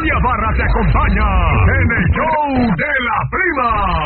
Elia Barra te acompaña en el show de la prima.